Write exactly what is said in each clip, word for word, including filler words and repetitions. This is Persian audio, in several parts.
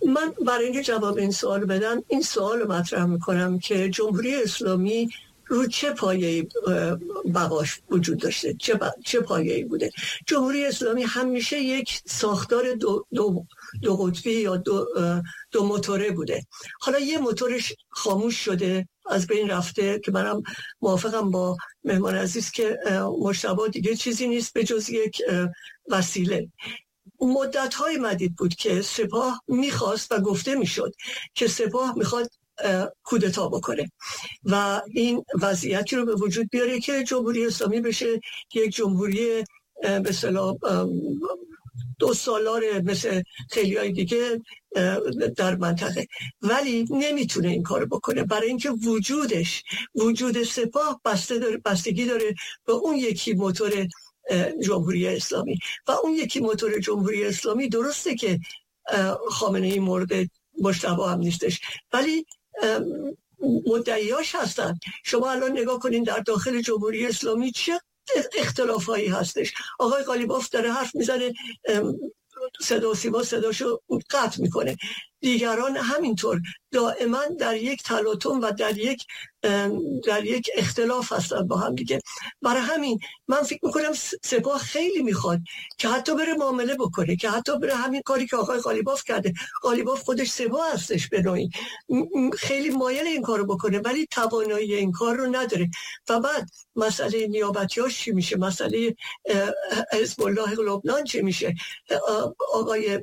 من برای اینکه جواب این سوال بدم این سوال رو مطرح میکنم که جمهوری اسلامی رو چه پایه‌ای بقاش وجود داشته، چه, ب... چه پایه‌ای بوده. جمهوری اسلامی همیشه یک ساختار دو, دو... دو قطبی یا دو, دو موتوره بوده. حالا یه موتورش خاموش شده، از بین رفته، که منم موافقم با مهمان عزیز که مجتبی دیگه چیزی نیست به جز یک وسیله. مدت‌های مدید بود که سپاه میخواست و گفته میشد که سپاه میخواد کودتا بکنه و این وضعیتی رو به وجود بیاره که جمهوری اسلامی بشه یک جمهوری به اصطلاح دو سالاره مثل خیلی های دیگه در منطقه، ولی نمیتونه این کارو بکنه برای اینکه وجودش وجود سپاه بسته داره، بستگی داره به اون یکی موتور جمهوری اسلامی و اون یکی موتور جمهوری اسلامی. درسته که خامنه‌ای مورد مجتبی هم نیستش، ولی مدعیاش هستن. شما الان نگاه کنین در داخل جمهوری اسلامی چه اختلافایی هستش. آقای قالیباف داره حرف میزنه، صدا و سیما صداشو قطع میکنه، دیگران همینطور دائما در یک تلاطم و در یک در یک اختلاف هستن با هم دیگه. برای همین من فکر میکنم سپاه خیلی میخواد که حتی بره معامله بکنه، که حتی بره همین کاری که آقای قالیباف کرده. قالیباف خودش سپاه هستش به نوعی، خیلی مایل این کارو بکنه ولی توانایی این کار رو نداره. و بعد مسئله نیابتیاش چی میشه؟ مسئله حزب الله لبنان چی میشه؟ آقای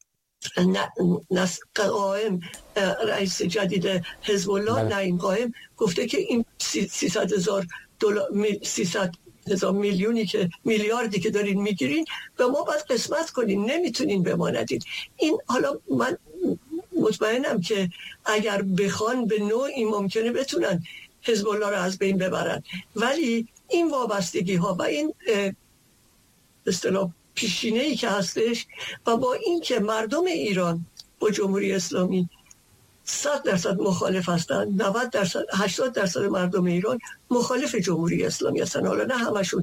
نس قائم رئیس جدید حزب الله نعیم قائم گفته که این سیصد هزار دلار سیصد هزار میلیونی که میلیاردی که دارین میگیرین به ما باید قسمت کنین، نمیتونین به ما ندین. این حالا من مطمئنم که اگر بخوان به نوعی ممکنه بتونن حزب الله رو از بین ببرن، ولی این وابستگی ها و این اصطلاح پیشینه ای که هستش و با این که مردم ایران با جمهوری اسلامی صد درصد مخالف هستن، نود درصد هشتاد درصد مردم ایران مخالف جمهوری اسلامی هستن. حالا نه همشون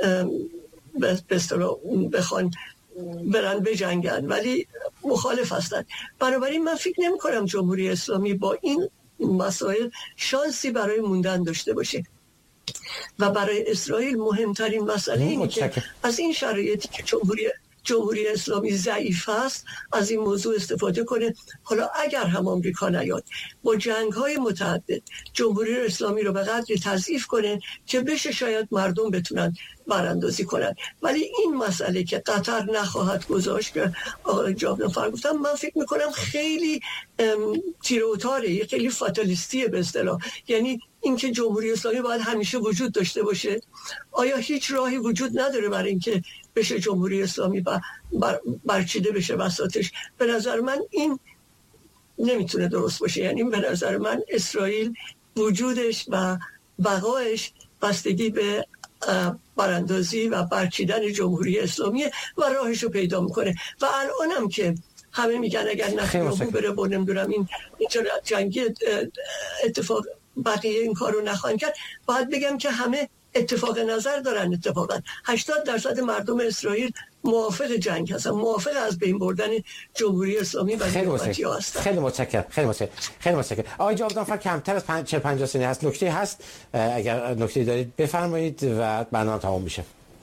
به اصطلاح بخوان برن بجنگن ولی مخالف هستن. بنابراین من فکر نمی کنم جمهوری اسلامی با این مسائل شانسی برای موندن داشته باشه. و برای اسرائیل مهمترین مسئله اینه که از این شرایطی که جمهوری جمهوری اسلامی ضعیف است از این موضوع استفاده کنه. حالا اگر هم آمریکا نیاد با جنگ‌های متعدد جمهوری اسلامی رو به قدری تضعیف کنه که بشه شاید مردم بتونن براندازی کنن. ولی این مسئله که قطر نخواهد گذاشت که آقای جاودانفر گفتم، من فکر میکنم خیلی تیروتاره، خیلی فاتالیستیه به اصطلاح. یعنی اینکه جمهوری اسلامی باید همیشه وجود داشته باشه. آیا هیچ راهی وجود نداره برای اینکه بشه جمهوری اسلامی بر برچیده بشه بساطش؟ به نظر من این نمیتونه درست باشه. یعنی به نظر من اسرائیل وجودش و بقایش بستگی به براندازی و برچیدن جمهوری اسلامی و راهش رو پیدا میکنه. و الان هم که همه میگن اگر نتانیاهو بره با نمیدونم این جنگی اتفاق بقیه این کار رو نخواهند کرد، باید بگم که همه اتفاق نظر دارن. اتفاقا هشتاد درصد مردم اسرائیل موافق جنگ هستن، موافق از بین بردن جمهوری اسلامی و نیابتی‌ها هستن. خیلی متشکرم، خیلی متشکرم، خیلی متشکرم. آقای جاودانفر کمتر از چهل پنجاه ثانیه هست، نکته هست اگر نکته دارید بفرمایید و برنامه تمام میشه.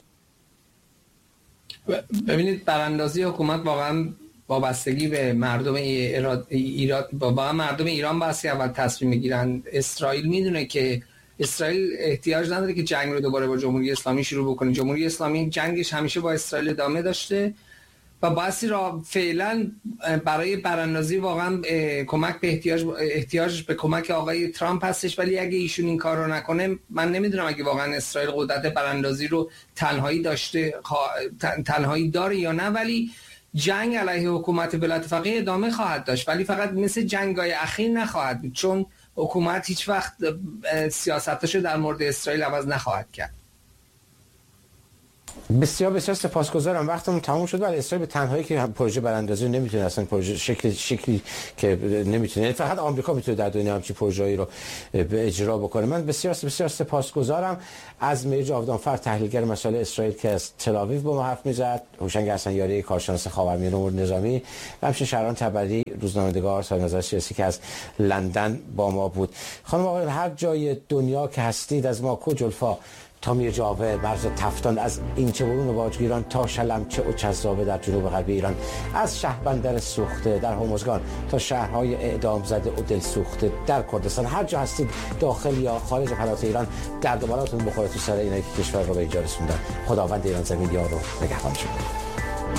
ببینید براندازی حکومت واقعا وابستگی به مردم ایران با مردم ایران باسی اول تصمیم میگیرن. اسرائیل میدونه که اسرائیل احتیاج نداره که جنگ رو دوباره با جمهوری اسلامی شروع بکنه. جمهوری اسلامی جنگش همیشه با اسرائیل ادامه داشته و باسی را فعلا برای براندازی واقعا کمک به احتیاج احتیاج به کمک آقای ترامپ هستش. ولی اگه ایشون این کار رو نکنه، من نمیدونم اگه واقعا اسرائیل قدرت براندازی رو تنهایی داشته تنهایی داره یا نه. ولی جنگ علیه حکومت ولایت فقیه ادامه خواهد داشت، ولی فقط مثل جنگ‌های اخیر نخواهد بود، چون حکومت هیچ وقت سیاستاشو در مورد اسرائیل عوض نخواهد کرد. بسیار بسیار سپاسگزارم. وقتمون تموم شد ولی اسرائیل به تنهایی که پروژه براندازی نمیتونه، اصلا پروژه شکل شکلی که نمیتونه، فقط آمریکا میتونه در دنیا همچین پروژه‌ای رو به اجرا بکنه. من بسیار بسیار سپاسگزارم از مهر جاودانفر، تحلیلگر مسائل اسرائیل که از تل‌آویو با ما حرف میزد، هوشنگ حسنیاری کارشناس خاورمیانه امور نظامی و همچنین شهرام تبری روزنامه‌نگار صاحب نظر سیاسی که از لندن با ما بود. خانم آقایان، هر جای دنیا که هستید، از ماکو جلفا تا میرجاوه، مرز تفتان، از اینچه برون و باجگیران تا شلمچه و چذابه در جنوب غربی ایران، از شهربندر سوخته در هرمزگان تا شهرهای اعدام زده و دل سوخته در کردستان، هر جا هستید داخل یا خارج پناه ایران، درد و بلاتون بخوره تو سر اینایی که کشور رو به اینجا رسوندن. خداوند ایران زمین یار رو نگهبان شما.